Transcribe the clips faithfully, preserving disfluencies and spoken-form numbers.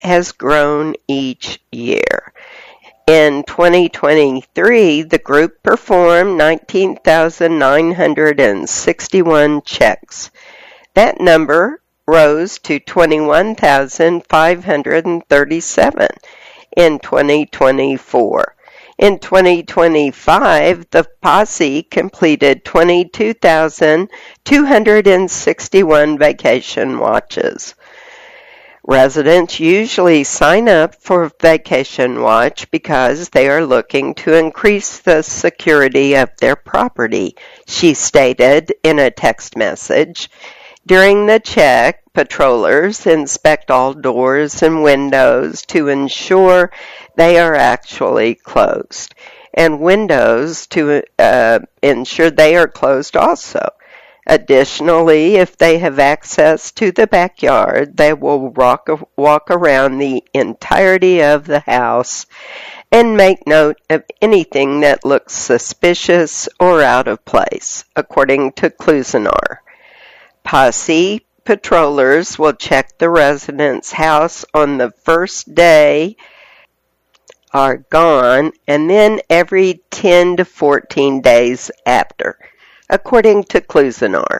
has grown each year. In twenty twenty-three, the group performed nineteen thousand nine hundred sixty-one checks. That number rose to twenty-one thousand five hundred thirty-seven in twenty twenty-four. In twenty twenty-five, the posse completed twenty-two thousand two hundred sixty-one vacation watches. Residents usually sign up for Vacation Watch because they are looking to increase the security of their property, she stated in a text message. During the check, patrollers inspect all doors and windows to ensure they are actually closed, and windows to uh, ensure they are closed also. Additionally, if they have access to the backyard, they will walk, walk around the entirety of the house and make note of anything that looks suspicious or out of place, according to Clusinar. Posse patrollers will check the resident's house on the first day are gone and then every ten to fourteen days after, according to Clusinar.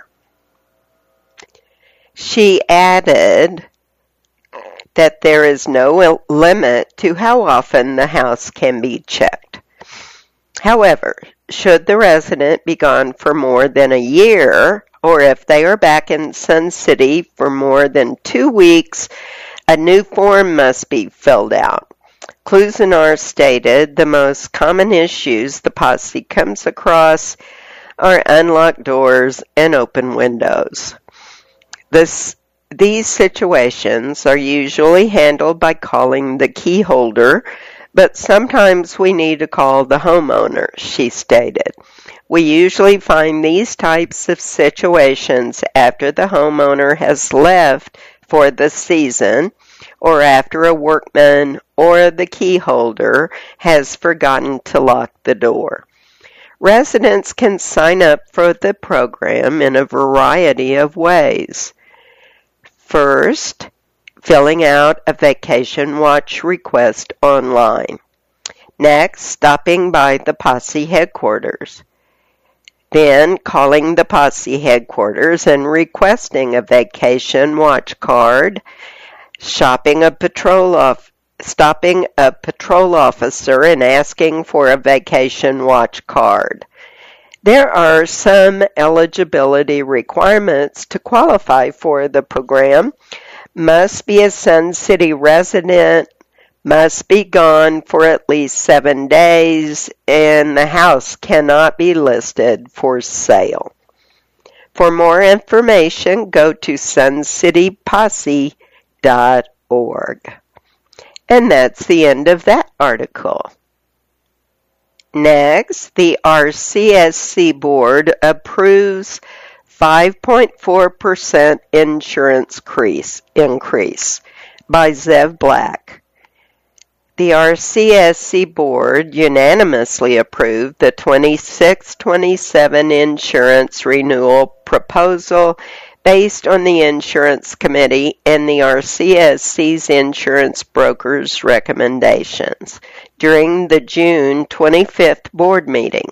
She added that there is no limit to how often the house can be checked. However, should the resident be gone for more than a year, or if they are back in Sun City for more than two weeks, a new form must be filled out. Clusinar stated the most common issues the posse comes across are unlocked doors and open windows. This, these situations are usually handled by calling the key holder, but sometimes we need to call the homeowner, she stated. We usually find these types of situations after the homeowner has left for the season or after a workman or the key holder has forgotten to lock the door. Residents can sign up for the program in a variety of ways. First, filling out a Vacation Watch request online. Next, stopping by the posse headquarters. Then, calling the posse headquarters and requesting a Vacation Watch card, shopping a patrol off, stopping a patrol officer and asking for a Vacation Watch card. There are some eligibility requirements to qualify for the program. Must be a Sun City resident, must be gone for at least seven days, and the house cannot be listed for sale. For more information, go to sun city posse dot org. And that's the end of that article. Next, the R C S C Board approves five point four percent insurance increase, increase by Zev Black. The R C S C Board unanimously approved the twenty-six twenty-seven insurance renewal proposal based on the Insurance Committee and the R C S C's insurance brokers' recommendations during the June twenty-fifth board meeting.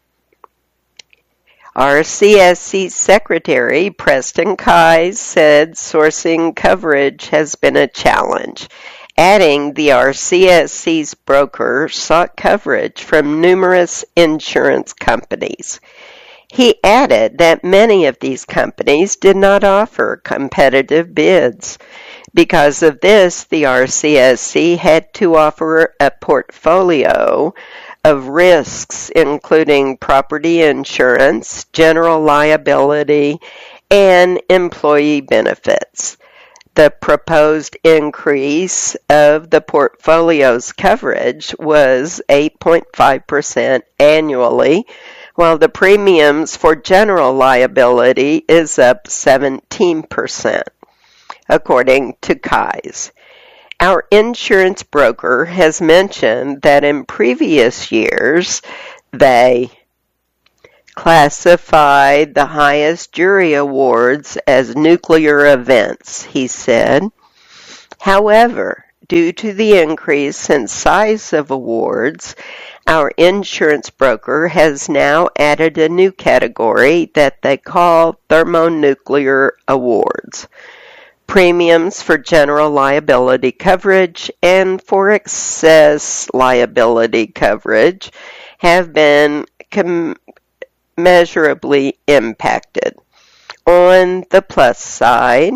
R C S C Secretary Preston Keyes said sourcing coverage has been a challenge, adding the R C S C's broker sought coverage from numerous insurance companies. He added that many of these companies did not offer competitive bids. Because of this, the R C S C had to offer a portfolio of risks, including property insurance, general liability, and employee benefits. The proposed increase of the portfolio's coverage was eight point five percent annually, while the premiums for general liability is up seventeen percent, according to Keyes. Our insurance broker has mentioned that in previous years, they classified the highest jury awards as nuclear events, he said. However, due to the increase in size of awards, our insurance broker has now added a new category that they call thermonuclear awards. Premiums for general liability coverage and for excess liability coverage have been commensurably impacted. On the plus side,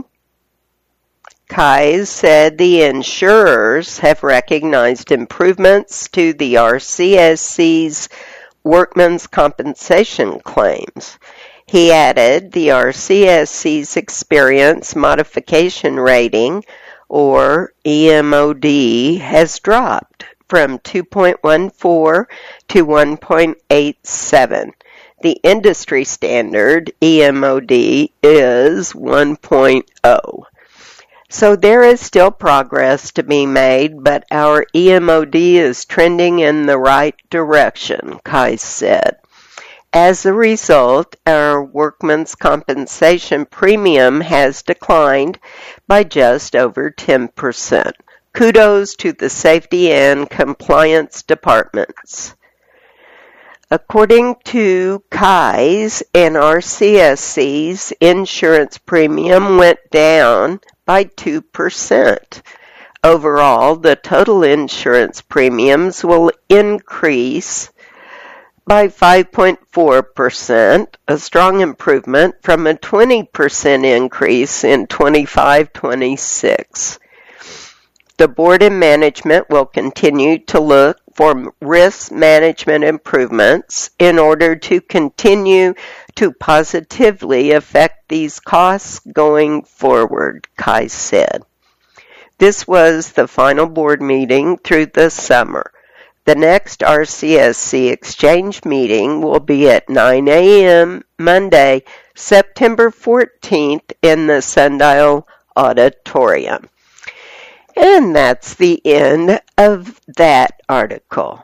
Kais said the insurers have recognized improvements to the R C S C's workmen's compensation claims. He added the R C S C's experience modification rating, or E M O D, has dropped from two point one four to one point eight seven. The industry standard, E M O D, is one point oh. So there is still progress to be made, but our E M O D is trending in the right direction, Kais said. As a result, our workmen's compensation premium has declined by just over ten percent. Kudos to the safety and compliance departments. According to Kais and R C S C's insurance premium went down by two percent. Overall, the total insurance premiums will increase by five point four percent, a strong improvement from a twenty percent increase in twenty-five twenty-six. The board and management will continue to look for risk management improvements in order to continue to positively affect these costs going forward, Kais said. This was the final board meeting through the summer. The next R C S C Exchange meeting will be at nine a.m. Monday, September fourteenth in the Sundial Auditorium. And that's the end of that article.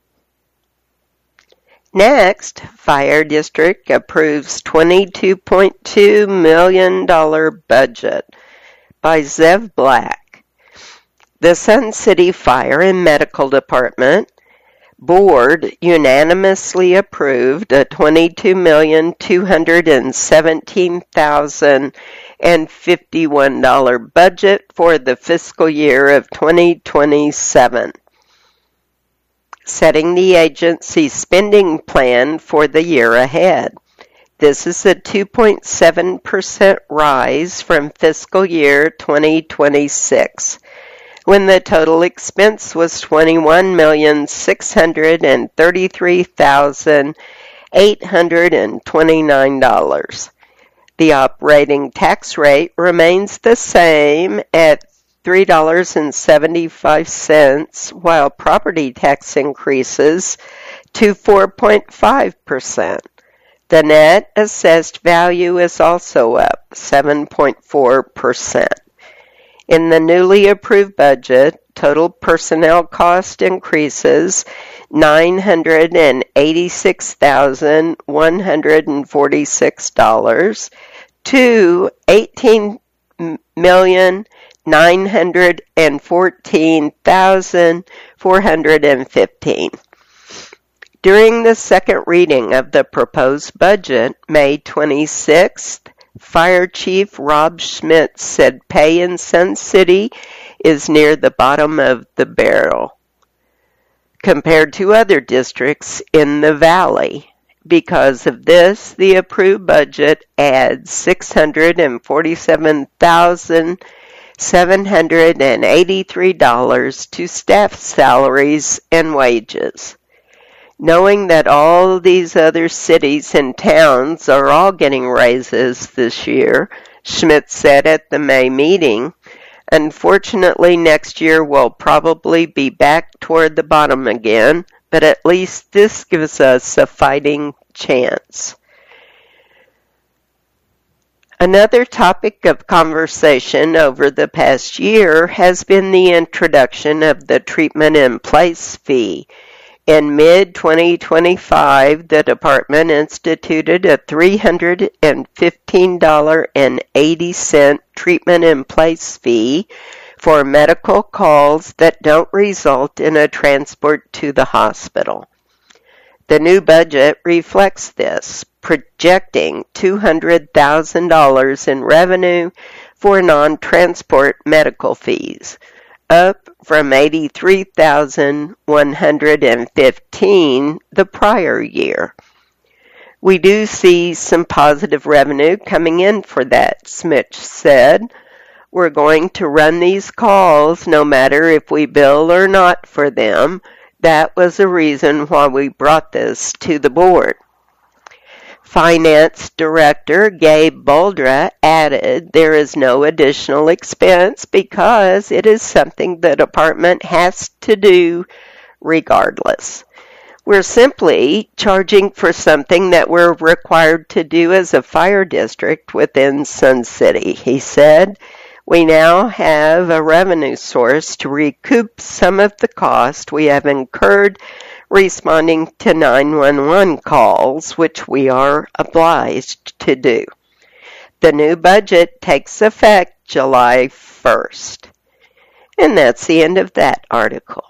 Next, Fire District approves twenty-two point two million dollars budget by Zev Black. The Sun City Fire and Medical Department Board unanimously approved a twenty-two million two hundred seventeen thousand fifty-one dollars budget for the fiscal year of twenty twenty-seven, setting the agency's spending plan for the year ahead. This is a two point seven percent rise from fiscal year twenty twenty-six, when the total expense was twenty-one million six hundred thirty-three thousand eight hundred twenty-nine dollars. The operating tax rate remains the same at three dollars and seventy-five cents, while property tax increases to four point five percent. The net assessed value is also up seven point four percent. In the newly approved budget, total personnel cost increases nine hundred eighty-six thousand one hundred forty-six dollars to eighteen million nine hundred fourteen thousand four hundred fifteen dollars. During the second reading of the proposed budget, May twenty-sixth, Fire Chief Rob Schmidt said pay in Sun City is near the bottom of the barrel compared to other districts in the valley. Because of this, the approved budget adds six hundred forty-seven thousand seven hundred eighty-three dollars to staff salaries and wages. Knowing that all these other cities and towns are all getting raises this year, Schmidt said at the May meeting, unfortunately next year we'll probably be back toward the bottom again, but at least this gives us a fighting chance. Another topic of conversation over the past year has been the introduction of the treatment in place fee. In mid twenty twenty-five, the department instituted a three hundred fifteen dollars and eighty cents treatment in place fee for medical calls that don't result in a transport to the hospital. The new budget reflects this, projecting two hundred thousand dollars in revenue for non-transport medical fees, up from eighty-three thousand one hundred fifteen the prior year. We do see some positive revenue coming in for that, Smitch said. We're going to run these calls no matter if we bill or not for them. That was the reason why we brought this to the board. Finance Director Gabe Boldra added there is no additional expense because it is something the department has to do regardless. We're simply charging for something that we're required to do as a fire district within Sun City, he said. We now have a revenue source to recoup some of the cost we have incurred responding to nine one one calls, which we are obliged to do. The new budget takes effect July first. And that's the end of that article.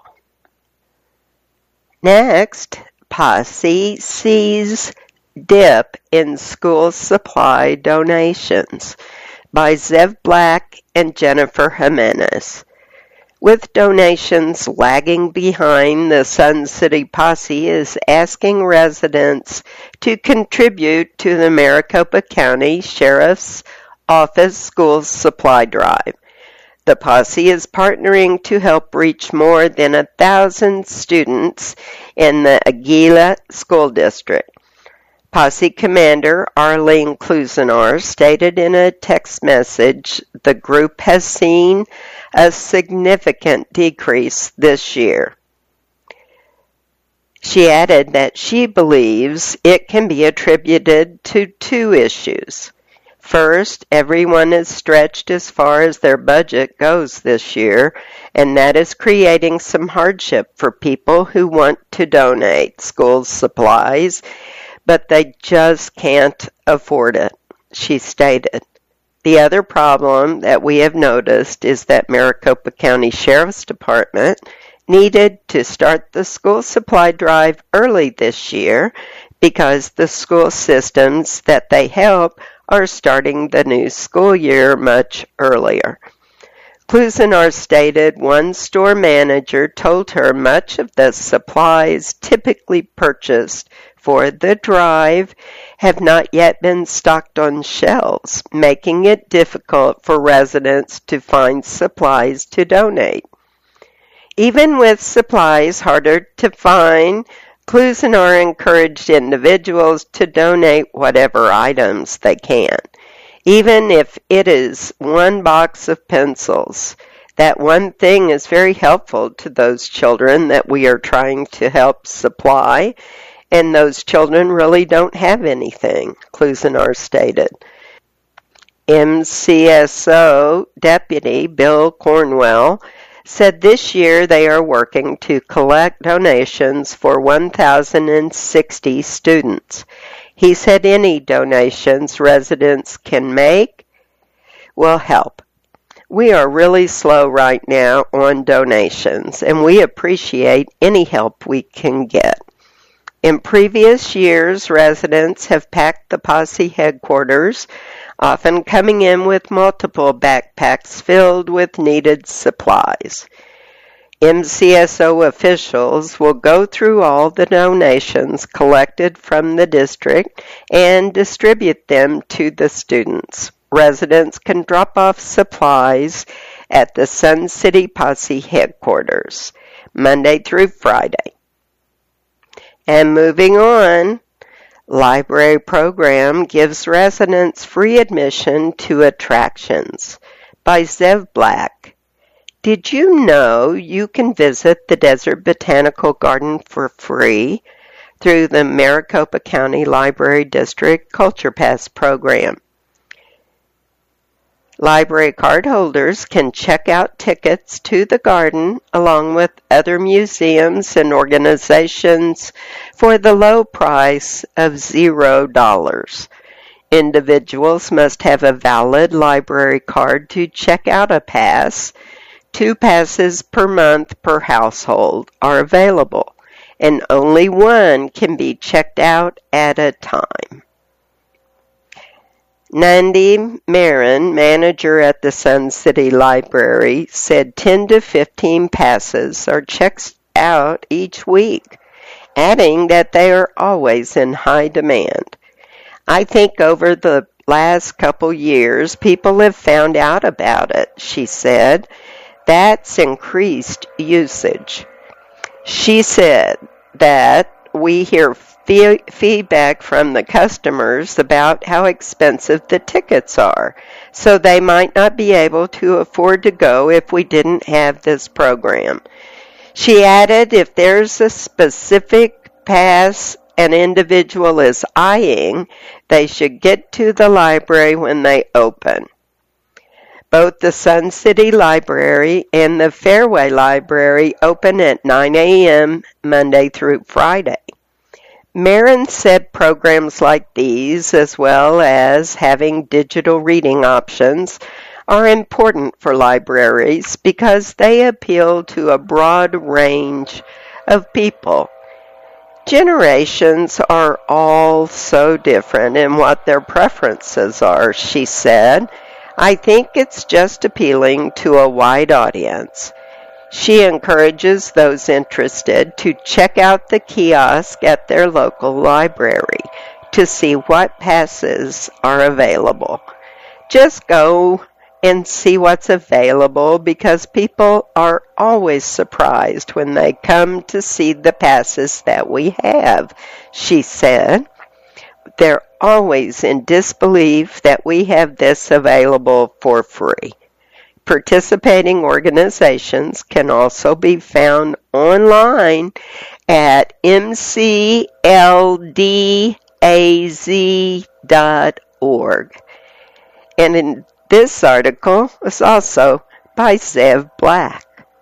Next, Posse sees dip in school supply donations by Zev Black and Jennifer Jimenez. With donations lagging behind, the Sun City Posse is asking residents to contribute to the Maricopa County Sheriff's Office School Supply Drive. The Posse is partnering to help reach more than a thousand students in the Aguila School District. Posse Commander Arlene Klusenar stated in a text message the group has seen a significant decrease this year. She added that she believes it can be attributed to two issues. First, everyone is stretched as far as their budget goes this year, and that is creating some hardship for people who want to donate school supplies, but they just can't afford it, she stated. The other problem that we have noticed is that Maricopa County Sheriff's Department needed to start the school supply drive early this year because the school systems that they help are starting the new school year much earlier. Klusenar stated one store manager told her much of the supplies typically purchased for the drive have not yet been stocked on shelves, making it difficult for residents to find supplies to donate. Even with supplies harder to find, Klusenar encouraged individuals to donate whatever items they can, even if it is one box of pencils. That one thing is very helpful to those children that we are trying to help supply, and those children really don't have anything, Klusenar stated. M C S O Deputy Bill Cornwell said this year they are working to collect donations for one thousand sixty students. He said any donations residents can make will help. We are really slow right now on donations, and we appreciate any help we can get. In previous years, residents have packed the Posse headquarters, often coming in with multiple backpacks filled with needed supplies. M C S O officials will go through all the donations collected from the district and distribute them to the students. Residents can drop off supplies at the Sun City Posse headquarters, Monday through Friday. And moving on, library program gives residents free admission to attractions by Zev Black. Did you know you can visit the Desert Botanical Garden for free through the Maricopa County Library District Culture Pass program? Library card holders can check out tickets to the garden along with other museums and organizations for the low price of zero dollars. Individuals must have a valid library card to check out a pass. Two passes per month per household are available, and only one can be checked out at a time. Nandi Marin, manager at the Sun City Library, said ten to fifteen passes are checked out each week, adding that they are always in high demand. I think over the last couple years, people have found out about it, she said. That's increased usage. She said that we hear fee- feedback from the customers about how expensive the tickets are, so they might not be able to afford to go if we didn't have this program. She added, if there's a specific pass an individual is eyeing, they should get to the library when they open. Both the Sun City Library and the Fairway Library open at nine a.m. Monday through Friday. Marin said programs like these, as well as having digital reading options, are important for libraries because they appeal to a broad range of people. Generations are all so different in what their preferences are, she said. I think it's just appealing to a wide audience. She encourages those interested to check out the kiosk at their local library to see what passes are available. Just go and see what's available because people are always surprised when they come to see the passes that we have, she said. They're always in disbelief that we have this available for free. Participating organizations can also be found online at m c l d a z dot org. And in this article was also by Zev Black.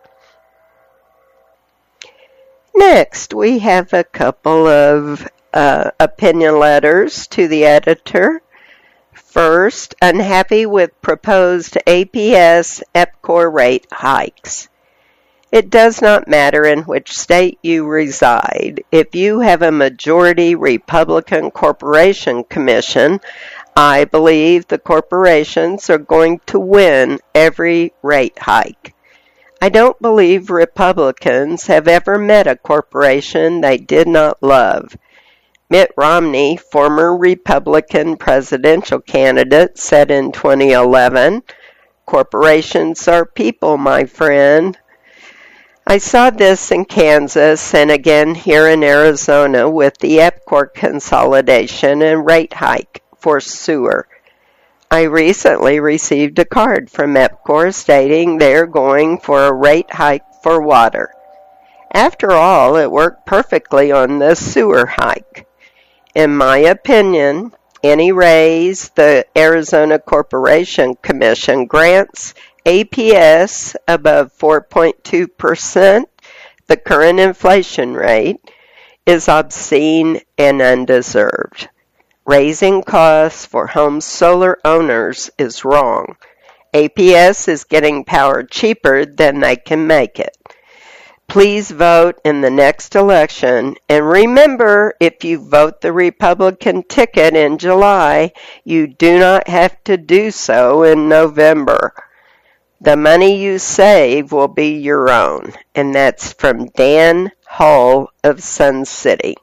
Next, we have a couple of uh, opinion letters to the editor. First, unhappy with proposed A P S EPCOR rate hikes. It does not matter in which state you reside. If you have a majority Republican corporation commission, I believe the corporations are going to win every rate hike. I don't believe Republicans have ever met a corporation they did not love. Mitt Romney, former Republican presidential candidate, said in twenty eleven, "Corporations are people, my friend." I saw this in Kansas and again here in Arizona with the EPCOR consolidation and rate hike for sewer. I recently received a card from EPCOR stating they're going for a rate hike for water. After all, it worked perfectly on the sewer hike. In my opinion, any raise the Arizona Corporation Commission grants A P S above four point two percent, the current inflation rate, is obscene and undeserved. Raising costs for home solar owners is wrong. A P S is getting power cheaper than they can make it. Please vote in the next election, and remember, if you vote the Republican ticket in July, you do not have to do so in November. The money you save will be your own, and that's from Dan Hull of Sun City.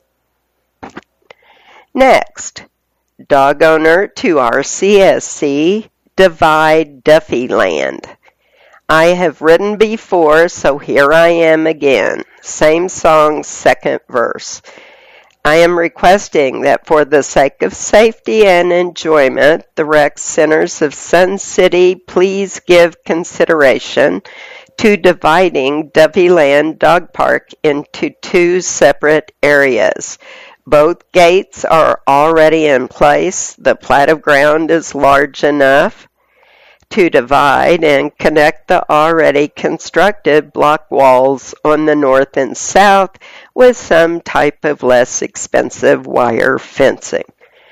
Next, dog owner to R C S C, divide Duffy land. I have written before, so here I am again. Same song, second verse. I am requesting that for the sake of safety and enjoyment, the rec centers of Sun City please give consideration to dividing Duffy Land Dog Park into two separate areas. Both gates are already in place. The plat of ground is large enough to divide and connect the already constructed block walls on the north and south with some type of less expensive wire fencing.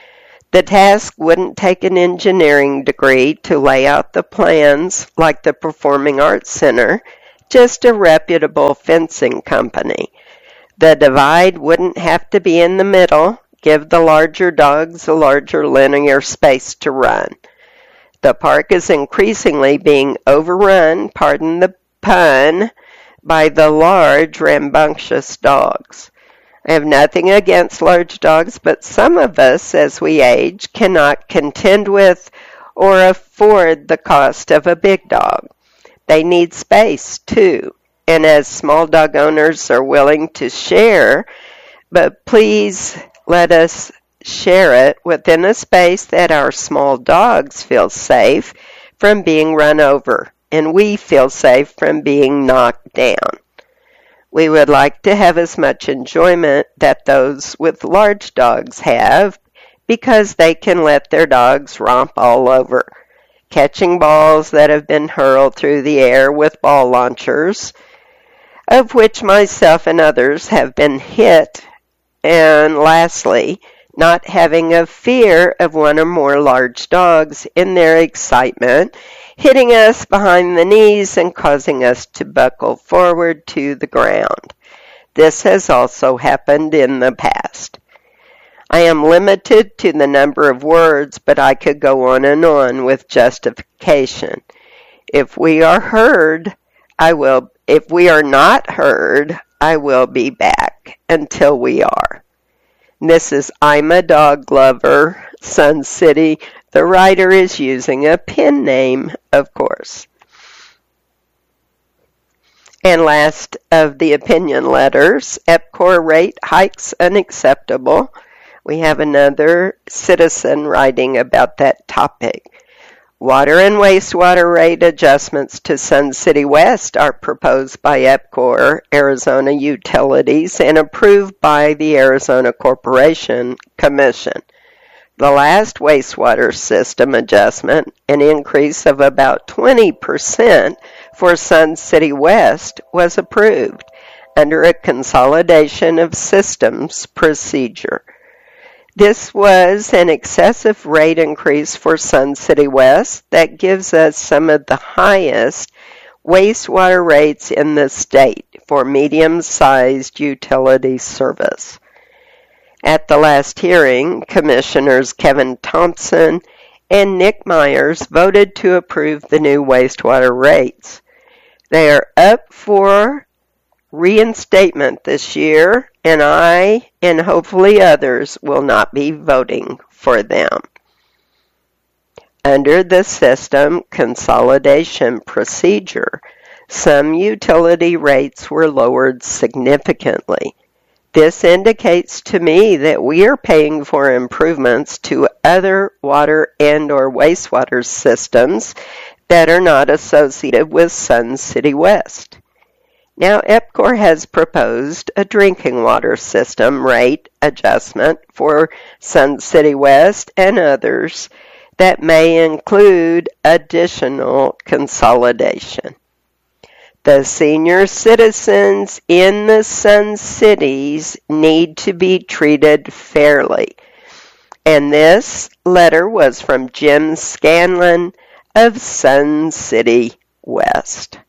The task wouldn't take an engineering degree to lay out the plans like the Performing Arts Center, just a reputable fencing company. The divide wouldn't have to be in the middle, give the larger dogs a larger linear space to run. The park is increasingly being overrun, pardon the pun, by the large, rambunctious dogs. I have nothing against large dogs, but some of us, as we age, cannot contend with or afford the cost of a big dog. They need space, too, and as small dog owners are willing to share, but please let us share it within a space that our small dogs feel safe from being run over, and we feel safe from being knocked down. We would like to have as much enjoyment that those with large dogs have because they can let their dogs romp all over, catching balls that have been hurled through the air with ball launchers, of which myself and others have been hit, and lastly, not having a fear of one or more large dogs in their excitement hitting us behind the knees and causing us to buckle forward to the ground. This has also happened in the past. I am limited to the number of words, but I could go on and on with justification. If we are heard, I will. If we are not heard, I will be back until we are. Missus I'm a Dog Lover, Sun City. The writer is using a pen name, of course. And last of the opinion letters, EPCOR rate hikes unacceptable. We have another citizen writing about that topic. Water and wastewater rate adjustments to Sun City West are proposed by EPCOR, Arizona Utilities, and approved by the Arizona Corporation Commission. The last wastewater system adjustment, an increase of about twenty percent for Sun City West, was approved under a consolidation of systems procedure. This was an excessive rate increase for Sun City West that gives us some of the highest wastewater rates in the state for medium-sized utility service. At the last hearing, Commissioners Kevin Thompson and Nick Myers voted to approve the new wastewater rates. They are up for reinstatement this year, and I, and hopefully others, will not be voting for them. Under the system consolidation procedure, some utility rates were lowered significantly. This indicates to me that we are paying for improvements to other water and or wastewater systems that are not associated with Sun City West. Now, EPCOR has proposed a drinking water system rate adjustment for Sun City West and others that may include additional consolidation. The senior citizens in the Sun Cities need to be treated fairly. And this letter was from Jim Scanlon of Sun City West.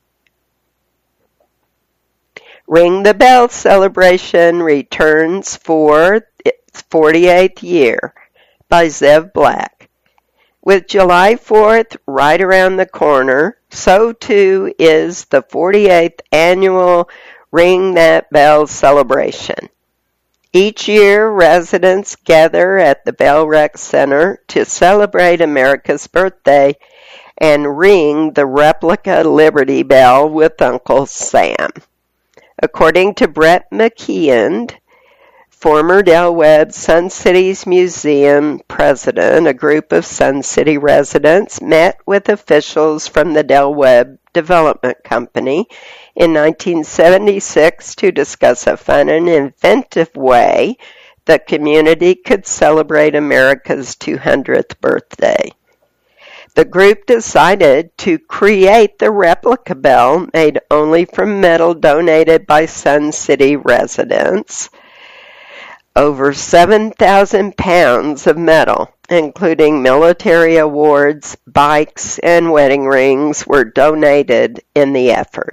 Ring the Bell celebration returns for its forty-eighth year by Zev Black. With July fourth right around the corner, so too is the forty-eighth annual Ring That Bell celebration. Each year, residents gather at the Bell Rec Center to celebrate America's birthday and ring the replica Liberty Bell with Uncle Sam. According to Brett McKeon, former Del Webb Sun City's museum president, a group of Sun City residents met with officials from the Del Webb Development Company in nineteen seventy-six to discuss a fun and inventive way the community could celebrate America's two hundredth birthday. The group decided to create the replica bell made only from metal donated by Sun City residents. Over seven thousand pounds of metal. including military awards, bikes, and wedding rings, were donated in the effort.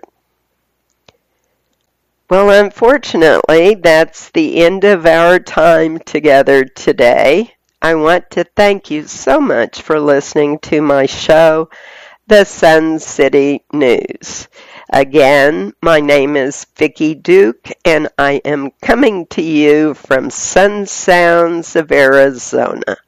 Well, unfortunately, that's the end of our time together today. I want to thank you so much for listening to my show, The Sun City News. Again, my name is Vicki Duke, and I am coming to you from Sun Sounds of Arizona.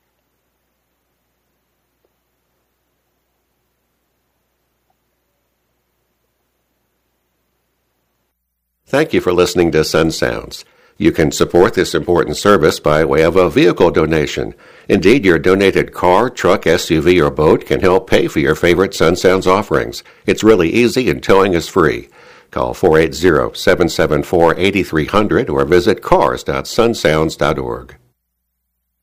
Thank you for listening to Sun Sounds. You can support this important service by way of a vehicle donation. Indeed, your donated car, truck, S U V, or boat can help pay for your favorite Sun Sounds offerings. It's really easy and towing is free. Call four eight zero, seven seven four, eight three zero zero or visit cars dot sun sounds dot org.